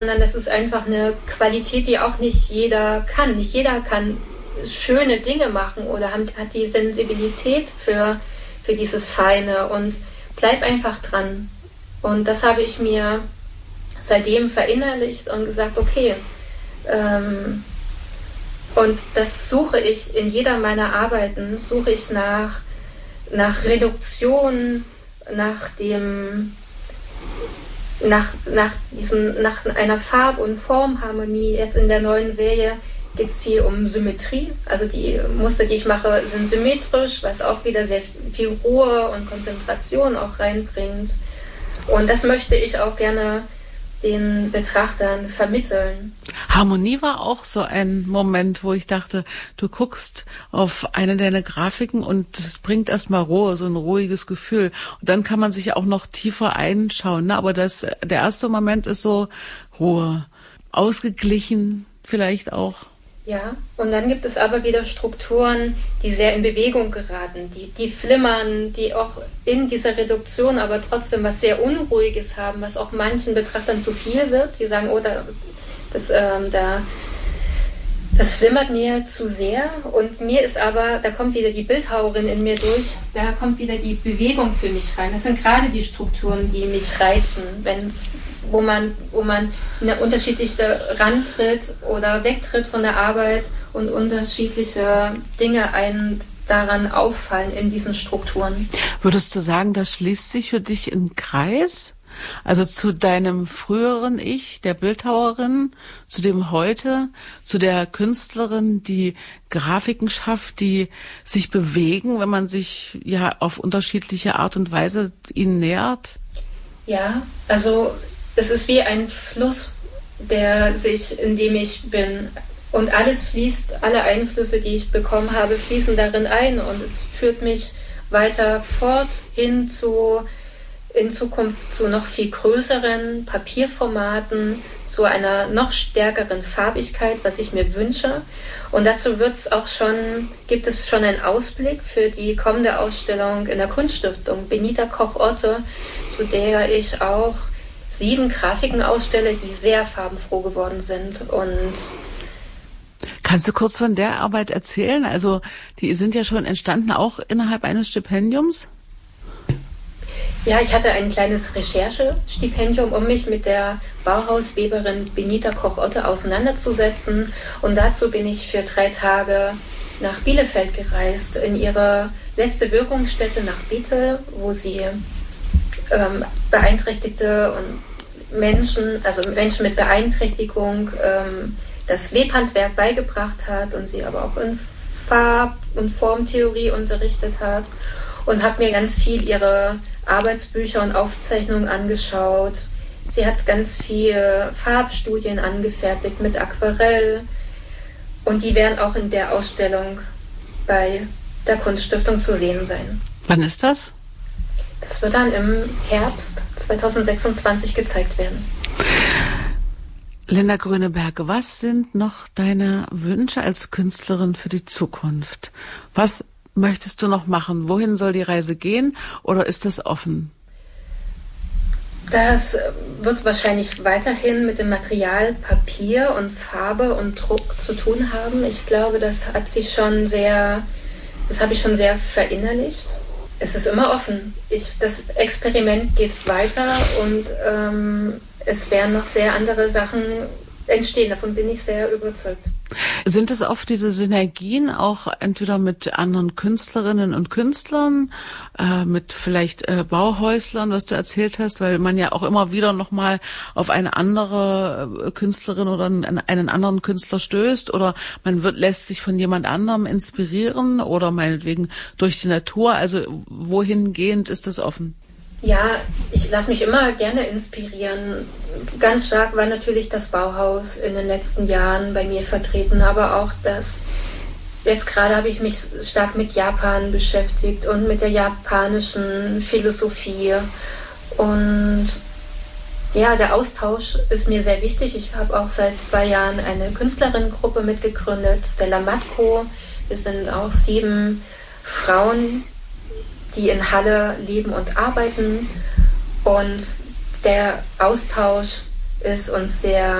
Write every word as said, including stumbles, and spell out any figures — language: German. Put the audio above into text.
sondern das ist einfach eine Qualität, die auch nicht jeder kann. Nicht jeder kann schöne Dinge machen oder hat die Sensibilität für, für dieses Feine, und bleib einfach dran. Und das habe ich mir seitdem verinnerlicht und gesagt, okay, ähm, und das suche ich in jeder meiner Arbeiten, suche ich nach, nach Reduktion, nach dem, nach, nach diesen, nach einer Farb- und Formharmonie. Jetzt in der neuen Serie geht es viel um Symmetrie. Also die Muster, die ich mache, sind symmetrisch, was auch wieder sehr viel Ruhe und Konzentration auch reinbringt. Und das möchte ich auch gerne den Betrachtern vermitteln. Harmonie war auch so ein Moment, wo ich dachte, du guckst auf eine deiner Grafiken und es bringt erstmal Ruhe, so ein ruhiges Gefühl. Und dann kann man sich auch noch tiefer einschauen. Ne? Aber das, der erste Moment ist so Ruhe, ausgeglichen vielleicht auch. Ja, und dann gibt es aber wieder Strukturen, die sehr in Bewegung geraten, die, die flimmern, die auch in dieser Reduktion aber trotzdem was sehr Unruhiges haben, was auch manchen Betrachtern zu viel wird. Die sagen, oh, da, das, ähm, da, das flimmert mir zu sehr. Und mir ist aber, da kommt wieder die Bildhauerin in mir durch, da kommt wieder die Bewegung für mich rein. Das sind gerade die Strukturen, die mich reizen, wenn's wo man, wo man eine unterschiedliche rantritt oder wegtritt von der Arbeit und unterschiedliche Dinge einen daran auffallen in diesen Strukturen. Würdest du sagen, das schließt sich für dich in Kreis? Also zu deinem früheren Ich, der Bildhauerin, zu dem heute, zu der Künstlerin, die Grafiken schafft, die sich bewegen, wenn man sich ja auf unterschiedliche Art und Weise ihnen nähert? Ja, also es ist wie ein Fluss, der sich, in dem ich bin. Und alles fließt, alle Einflüsse, die ich bekommen habe, fließen darin ein. Und es führt mich weiter fort hin zu, in Zukunft zu noch viel größeren Papierformaten, zu einer noch stärkeren Farbigkeit, was ich mir wünsche. Und dazu wird's auch schon, gibt es schon einen Ausblick für die kommende Ausstellung in der Kunststiftung Benita Koch-Otte, zu der ich auch sieben Grafiken ausstelle, die sehr farbenfroh geworden sind. Und kannst du kurz von der Arbeit erzählen? Also die sind ja schon entstanden, auch innerhalb eines Stipendiums? Ja, ich hatte ein kleines Recherchestipendium, um mich mit der Bauhausweberin Benita Koch-Otte auseinanderzusetzen. Und dazu bin ich für drei Tage nach Bielefeld gereist, in ihre letzte Wirkungsstätte nach Bethel, wo sie ähm, beeinträchtigte und Menschen, also Menschen mit Beeinträchtigung, ähm, das Webhandwerk beigebracht hat und sie aber auch in Farb- und Formtheorie unterrichtet hat, und habe mir ganz viel ihre Arbeitsbücher und Aufzeichnungen angeschaut. Sie hat ganz viele Farbstudien angefertigt mit Aquarell, und die werden auch in der Ausstellung bei der Kunststiftung zu sehen sein. Wann ist das? Das wird dann im Herbst zweitausendsechsundzwanzig gezeigt werden. Linda Gröneberg, was sind noch deine Wünsche als Künstlerin für die Zukunft? Was möchtest du noch machen? Wohin soll die Reise gehen, oder ist das offen? Das wird wahrscheinlich weiterhin mit dem Material Papier und Farbe und Druck zu tun haben. Ich glaube, das hat sich schon sehr, das habe ich schon sehr verinnerlicht. Es ist immer offen. Ich, das Experiment geht weiter, und ähm, es werden noch sehr andere Sachen entstehen. Davon bin ich sehr überzeugt. Sind es oft diese Synergien auch entweder mit anderen Künstlerinnen und Künstlern, äh, mit vielleicht äh, Bauhäuslern, was du erzählt hast, weil man ja auch immer wieder nochmal auf eine andere äh, Künstlerin oder einen, einen anderen Künstler stößt, oder man wird, lässt sich von jemand anderem inspirieren oder meinetwegen durch die Natur. Also wohingehend ist das offen? Ja, ich lasse mich immer gerne inspirieren. Ganz stark war natürlich das Bauhaus in den letzten Jahren bei mir vertreten, aber auch das, jetzt gerade habe ich mich stark mit Japan beschäftigt und mit der japanischen Philosophie. Und ja, der Austausch ist mir sehr wichtig. Ich habe auch seit zwei Jahren eine Künstlerinnengruppe mitgegründet, Stella Matko. Wir sind auch sieben Frauen, die in Halle leben und arbeiten, und der Austausch ist uns sehr